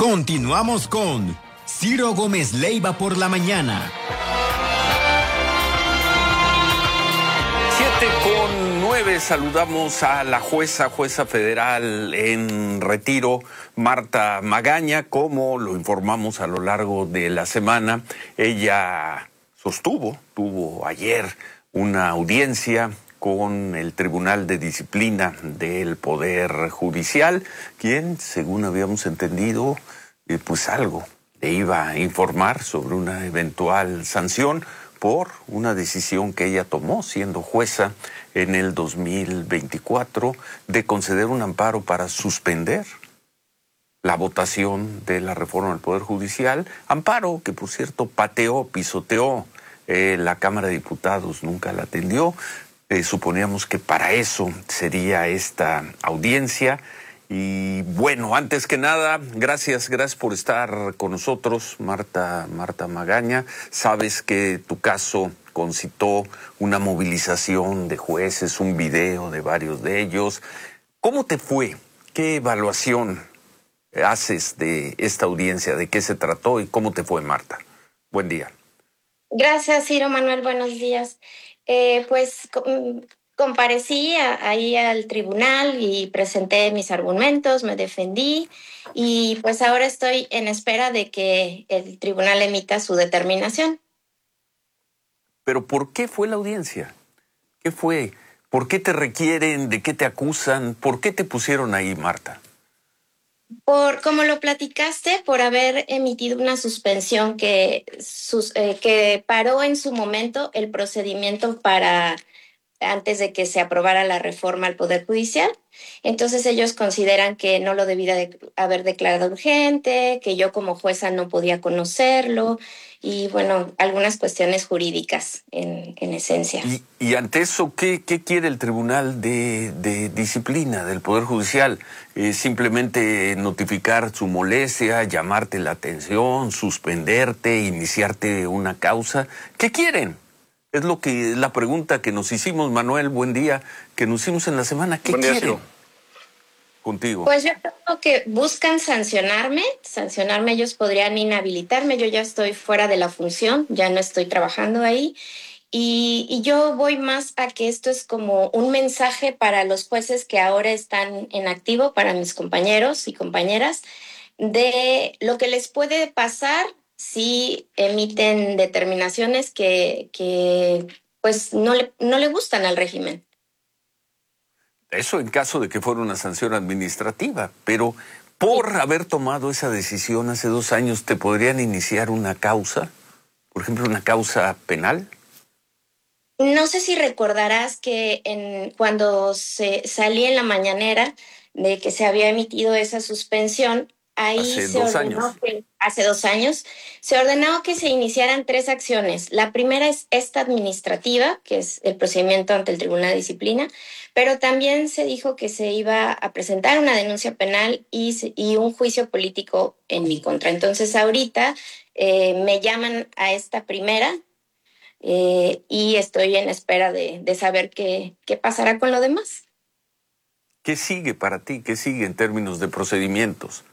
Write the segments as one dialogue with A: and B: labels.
A: Continuamos con Ciro Gómez Leiva por la mañana.
B: 7:09, saludamos a la jueza federal en retiro, Marta Magaña. Como lo informamos a lo largo de la semana, ella tuvo ayer una audiencia con el Tribunal de Disciplina del Poder Judicial, quien, según habíamos entendido, pues algo le iba a informar sobre una eventual sanción por una decisión que ella tomó siendo jueza en el 2024 de conceder un amparo para suspender la votación de la reforma del Poder Judicial, amparo que, por cierto, pisoteó la Cámara de Diputados, nunca la atendió. Suponíamos que para eso sería esta audiencia. Y bueno, antes que nada, gracias por estar con nosotros, Marta Magaña. Sabes que tu caso concitó una movilización de jueces, un video de varios de ellos. ¿Cómo te fue? ¿Qué evaluación haces de esta audiencia? ¿De qué se trató y cómo te fue, Marta? Buen día.
C: Gracias, Ciro Manuel. Buenos días. Comparecí ahí al tribunal y presenté mis argumentos, me defendí y pues ahora estoy en espera de que el tribunal emita su determinación.
B: ¿Pero por qué fue la audiencia? ¿Qué fue? ¿Por qué te requieren? ¿De qué te acusan? ¿Por qué te pusieron ahí, Marta?
C: Como lo platicaste, por haber emitido una suspensión que paró en su momento el procedimiento antes de que se aprobara la reforma al Poder Judicial. Entonces ellos consideran que no lo debía haber declarado urgente, que yo como jueza no podía conocerlo y bueno, algunas cuestiones jurídicas en esencia.
B: Y ante eso, ¿qué quiere el Tribunal de Disciplina del Poder Judicial? ¿Simplemente notificar su molestia, llamarte la atención, suspenderte, iniciarte una causa? ¿Qué quieren? Es la pregunta que nos hicimos, Manuel, buen día, que nos hicimos en la semana. ¿Qué quieren contigo?
C: Pues yo creo que buscan sancionarme, ellos podrían inhabilitarme, yo ya estoy fuera de la función, ya no estoy trabajando ahí, y yo voy más a que esto es como un mensaje para los jueces que ahora están en activo, para mis compañeros y compañeras, de lo que les puede pasar si emiten determinaciones que pues no le gustan al régimen.
B: Eso en caso de que fuera una sanción administrativa, pero por haber tomado esa decisión hace 2 años, ¿te podrían iniciar una causa? Por ejemplo, una causa penal.
C: No sé si recordarás que cuando salí en la mañanera de que se había emitido esa suspensión, ahí
B: hace 2 años.
C: Hace 2 años, se ordenó que se iniciaran 3 acciones. La primera es esta administrativa, que es el procedimiento ante el Tribunal de Disciplina, pero también se dijo que se iba a presentar una denuncia penal y un juicio político en mi contra. Entonces, ahorita me llaman a esta primera y estoy en espera de saber qué pasará con lo demás.
B: ¿Qué sigue para ti? ¿Qué sigue en términos de procedimientos?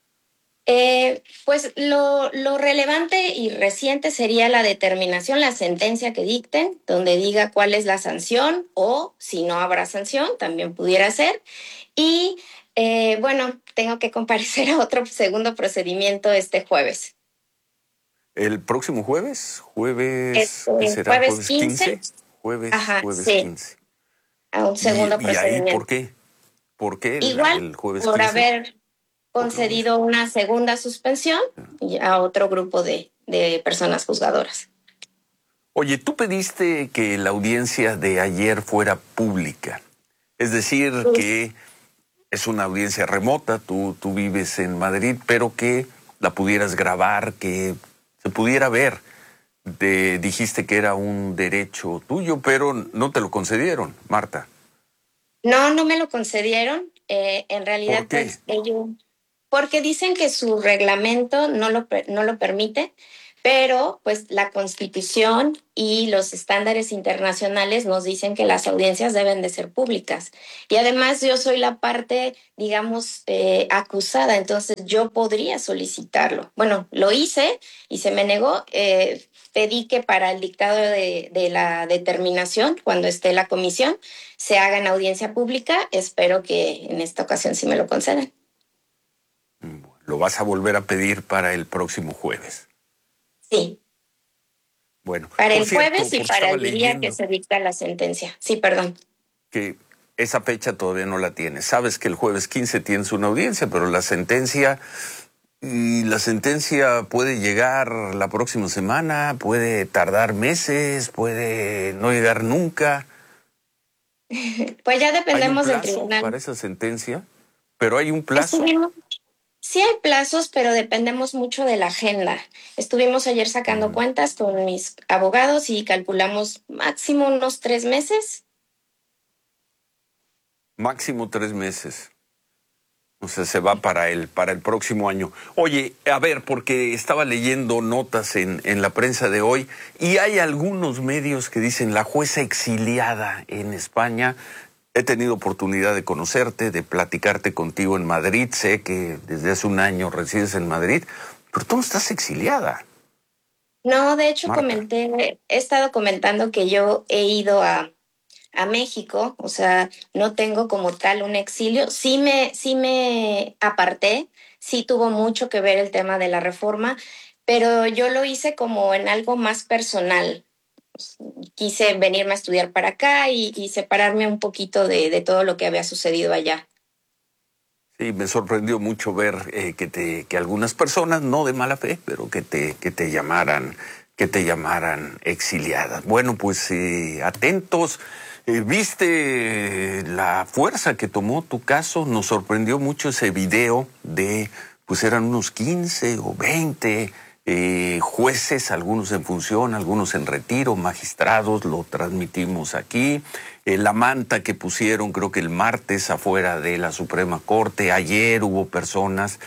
C: Pues lo relevante y reciente sería la determinación, la sentencia que dicten, donde diga cuál es la sanción o si no habrá sanción, también pudiera ser. Y bueno, tengo que comparecer a otro segundo procedimiento este jueves.
B: ¿El próximo jueves? ¿Jueves qué será?
C: Jueves 15.
B: Jueves,
C: Ajá,
B: jueves
C: sí.
B: 15.
C: A un segundo procedimiento.
B: ¿Y ahí por qué? ¿Por qué
C: Igual,
B: el jueves
C: por
B: 15?
C: haber concedido una segunda suspensión a otro grupo de personas juzgadoras.
B: Oye, tú pediste que la audiencia de ayer fuera pública. Es decir, que es una audiencia remota, tú vives en Madrid, pero que la pudieras grabar, que se pudiera ver. Dijiste que era un derecho tuyo, pero no te lo concedieron, Marta.
C: No me lo concedieron. En realidad,
B: ¿Por qué?
C: pues, porque dicen que su reglamento no lo permite, pero pues la Constitución y los estándares internacionales nos dicen que las audiencias deben de ser públicas. Y además yo soy la parte, digamos, acusada, entonces yo podría solicitarlo. Bueno, lo hice y se me negó. Pedí que para el dictado de la determinación, cuando esté la comisión, se haga en audiencia pública. Espero que en esta ocasión sí me lo concedan.
B: Lo vas a volver a pedir para el próximo jueves.
C: Sí.
B: Bueno,
C: para el jueves y para el día que se dicta la sentencia. Sí, perdón.
B: Que esa fecha todavía no la tienes. Sabes que el jueves 15 tienes una audiencia, pero la sentencia puede llegar la próxima semana, puede tardar meses, puede no llegar nunca.
C: Pues ya dependemos del
B: ¿Hay un plazo
C: tribunal.
B: para esa sentencia? ¿Pero hay un plazo?
C: Sí hay plazos, pero dependemos mucho de la agenda. Estuvimos ayer sacando cuentas con mis abogados y calculamos máximo unos 3 meses.
B: Máximo 3 meses. O sea, se va para el próximo año. Oye, a ver, porque estaba leyendo notas en la prensa de hoy y hay algunos medios que dicen la jueza exiliada en España. He tenido oportunidad de conocerte, de platicarte contigo en Madrid. Sé que desde hace un año resides en Madrid, pero tú no estás exiliada.
C: No, de hecho
B: Marta.
C: he estado comentando que yo he ido a México, o sea, no tengo como tal un exilio. Sí me aparté, sí tuvo mucho que ver el tema de la reforma, pero yo lo hice como en algo más personal. Quise venirme a estudiar para acá y separarme un poquito de todo lo que había sucedido allá.
B: Sí, me sorprendió mucho ver que algunas personas, no de mala fe, pero que te llamaran exiliada. Bueno, pues atentos. ¿Viste la fuerza que tomó tu caso? Nos sorprendió mucho ese video pues eran unos 15 o 20 jueces, algunos en función, algunos en retiro, magistrados, lo transmitimos aquí. La manta que pusieron, creo que el martes, afuera de la Suprema Corte. Ayer hubo personas.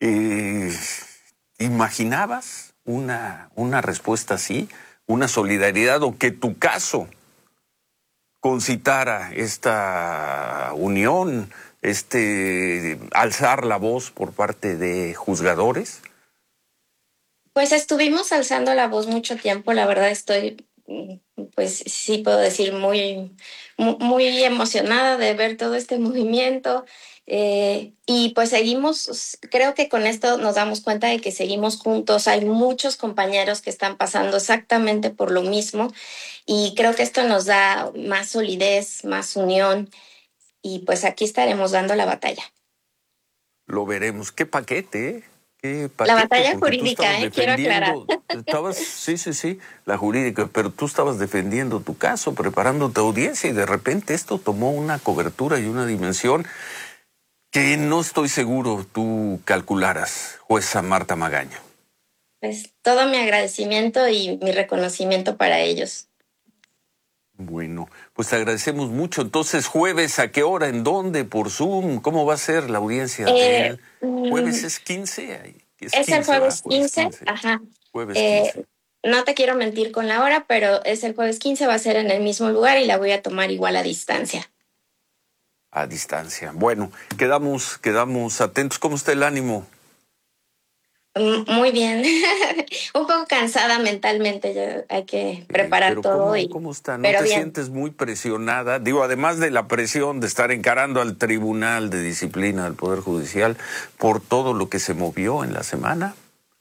B: ¿Imaginabas una respuesta así? ¿Una solidaridad o que tu caso concitara esta unión, alzar la voz por parte de juzgadores?
C: Pues estuvimos alzando la voz mucho tiempo, la verdad estoy, pues sí puedo decir, muy emocionada de ver todo este movimiento. Y pues seguimos, creo que con esto nos damos cuenta de que seguimos juntos. Hay muchos compañeros que están pasando exactamente por lo mismo y creo que esto nos da más solidez, más unión y pues aquí estaremos dando la batalla.
B: Lo veremos. ¿Qué paquete, eh? ¿Qué
C: La
B: paquete?
C: batalla
B: Porque tú
C: jurídica,
B: estabas
C: quiero aclarar.
B: sí, la jurídica, pero tú estabas defendiendo tu caso, preparando tu audiencia y de repente esto tomó una cobertura y una dimensión que no estoy seguro tú calcularas, jueza Marta Magaña.
C: Pues todo mi agradecimiento y mi reconocimiento para ellos.
B: Bueno, pues te agradecemos mucho. Entonces, jueves, ¿a qué hora? ¿En dónde? ¿Por Zoom? ¿Cómo va a ser la audiencia del jueves? ¿Es 15?
C: Es el jueves 15, ajá.
B: Jueves 15.
C: No te quiero mentir con la hora, pero es el jueves 15, va a ser en el mismo lugar y la voy a tomar igual a distancia.
B: A distancia. Bueno, quedamos atentos. ¿Cómo está el ánimo?
C: Muy bien. Un poco cansada mentalmente, ya hay que preparar
B: pero
C: todo.
B: ¿Cómo está? ¿No
C: pero
B: te
C: bien.
B: sientes muy presionada? Digo, además de la presión de estar encarando al Tribunal de Disciplina del Poder Judicial por todo lo que se movió en la semana.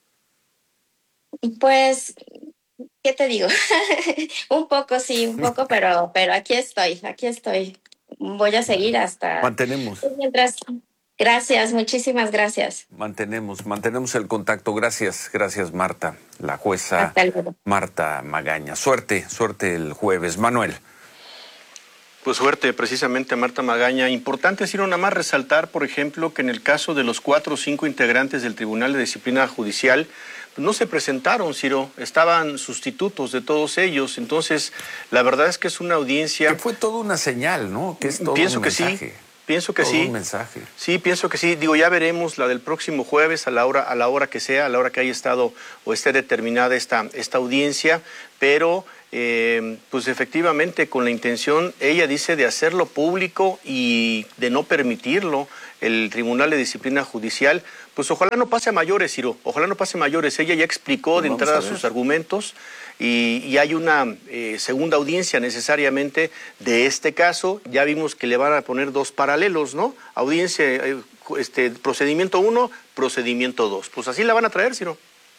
C: Pues, ¿qué te digo? Un poco, pero aquí estoy. Voy a seguir hasta...
B: Mantenemos.
C: Mientras... Gracias, muchísimas gracias.
B: Mantenemos el contacto. Gracias, Marta, la jueza Marta Magaña. Suerte el jueves. Manuel.
D: Pues suerte precisamente a Marta Magaña. Importante, Ciro, nada más resaltar, por ejemplo, que en el caso de los 4 o 5 integrantes del Tribunal de Disciplina Judicial, pues no se presentaron, Ciro, estaban sustitutos de todos ellos. Entonces, la verdad es que es una audiencia...
B: Que fue toda una señal, ¿no? Que es todo
D: Pienso
B: un
D: que
B: mensaje.
D: sí. pienso que
B: todo
D: sí.
B: un mensaje.
D: Sí, pienso que sí. Digo, ya veremos la del próximo jueves a la hora que sea, a la hora que haya estado o esté determinada esta audiencia, pero pues efectivamente con la intención, ella dice, de hacerlo público y de no permitirlo el Tribunal de Disciplina Judicial. Pues ojalá no pase a mayores, Ciro, ojalá no pase a mayores. Ella ya explicó de entrada sus argumentos y hay una segunda audiencia necesariamente de este caso. Ya vimos que le van a poner dos paralelos, ¿no? Audiencia, procedimiento 1, procedimiento 2. Pues así la van a traer, Ciro.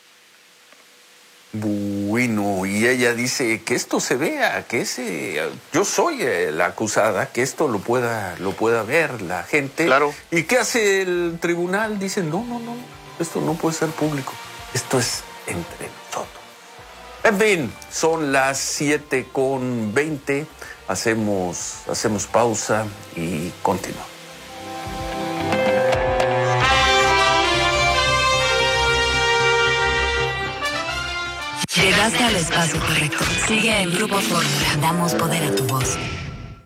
B: Bueno, y ella dice que esto se vea, que yo soy la acusada, que esto lo pueda ver la gente.
D: Claro.
B: ¿Y qué hace el tribunal? Dicen, no, esto no puede ser público, esto es entre nosotros. En fin, son las 7:20, hacemos pausa y continuamos.
E: Llegaste al espacio correcto. Sigue el Grupo Fórmula. Damos poder a tu voz.